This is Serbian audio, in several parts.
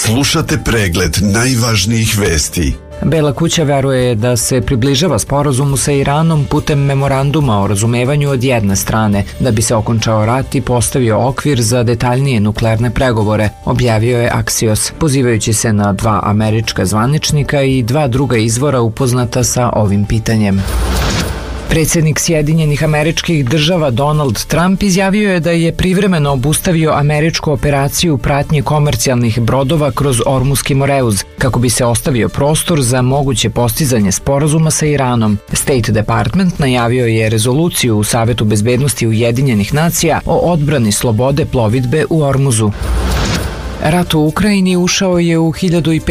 Slušate pregled najvažnijih vesti. Bela kuća veruje da se približava sporazumu sa Iranom putem memoranduma o razumevanju od jedne strane, da bi se okončao rat i postavio okvir za detaljnije nuklearne pregovore, objavio je Axios, pozivajući se na 2 američka zvaničnika i 2 druga izvora upoznata sa ovim pitanjem. Predsjednik Sjedinjenih Američkih Država Donald Trump izjavio je da je privremeno obustavio američku operaciju pratnje komercijalnih brodova kroz Ormuski Moreuz, kako bi se ostavio prostor za moguće postizanje sporazuma sa Iranom. State Department najavio je rezoluciju u Savetu bezbednosti Ujedinjenih nacija o odbrani slobode plovidbe u Ormuzu. Rat u Ukrajini ušao je u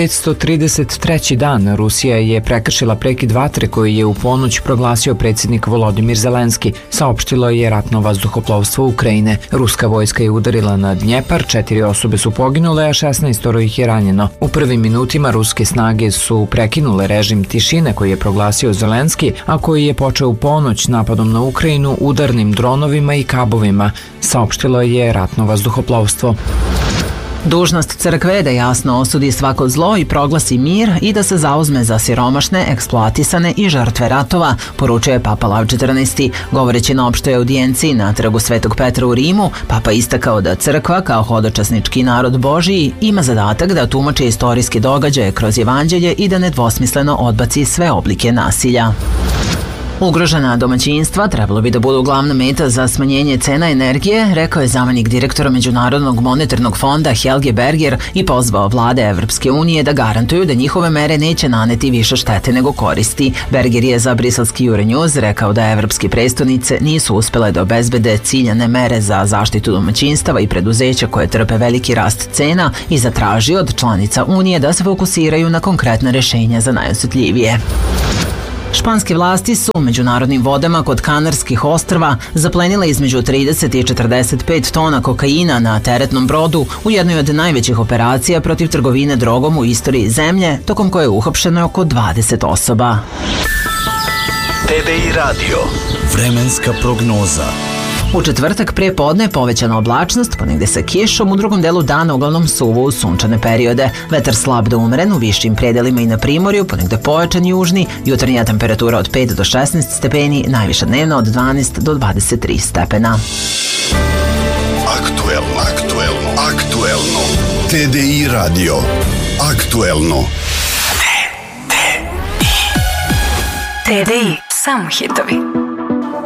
1533. dan. Rusija je prekršila prekid vatre koji je u ponoć proglasio predsjednik Volodimir Zelenski, saopštilo je ratno vazduhoplovstvo Ukrajine. Ruska vojska je udarila na Dnjepar, 4 osobe su poginule, a 16 ih je ranjeno. U prvim minutima ruske snage su prekinule režim tišine koji je proglasio Zelenski, a koji je počeo u ponoć napadom na Ukrajinu udarnim dronovima i kabovima, saopštilo je ratno vazduhoplovstvo. Dužnost crkve je da jasno osudi svako zlo i proglasi mir i da se zauzme za siromašne, eksploatisane i žrtve ratova, poručuje Papa Lav XIV. Govoreći na opštoj audijenciji na trgu Svetog Petra u Rimu, Papa istakao da crkva, kao hodočasnički narod Božiji, ima zadatak da tumači istorijski događaje kroz evanđelje i da nedvosmisleno odbaci sve oblike nasilja. Ugrožena domaćinstva trebalo bi da budu glavna meta za smanjenje cena energije, rekao je zamenik direktora Međunarodnog monetarnog fonda Helge Berger i pozvao vlade Evropske unije da garantuju da njihove mere neće naneti više štete nego koristi. Berger je za briselski Euronews rekao da evropske prestonice nisu uspele da obezbede ciljane mere za zaštitu domaćinstava i preduzeća koje trpe veliki rast cena i zatražio od članica Unije da se fokusiraju na konkretne rešenja za najosjetljivije. Španske vlasti su u međunarodnim vodama kod Kanarskih ostrva zaplenile između 30 i 45 tona kokaina na teretnom brodu u jednoj od najvećih operacija protiv trgovine drogom u istoriji zemlje, tokom koje je uhapšeno oko 20 osoba. TDI Radio. Vremenska prognoza. U četvrtak pre podne je povećana oblačnost, ponegde sa kišom, u drugom delu dana uglavnom suvo u sunčane periode. Vetar slab do umeren u višim predelima i na primorju, ponegde pojačan južni, jutarnja temperatura od 5 do 16 stepeni, najviša dnevna od 12 do 23 stepena. Aktuelno. TDI Radio. Aktuelno. TDI. Samo hitovi.